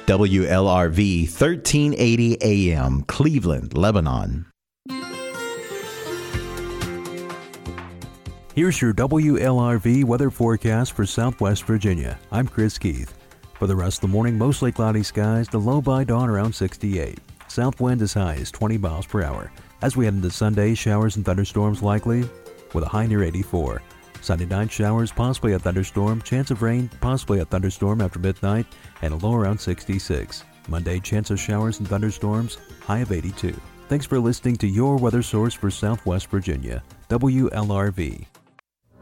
WLRV 1380 AM, Cleveland, Lebanon. Here's your WLRV weather forecast for Southwest Virginia. I'm Chris Keith. For the rest of the morning, mostly cloudy skies, the low by dawn around 68. South wind as high as 20 miles per hour. As we head into Sunday, showers and thunderstorms likely, with a high near 84. Sunday night showers, possibly a thunderstorm, chance of rain, possibly a thunderstorm after midnight, and a low around 66. Monday, chance of showers and thunderstorms, high of 82. Thanks for listening to your weather source for Southwest Virginia, WLRV.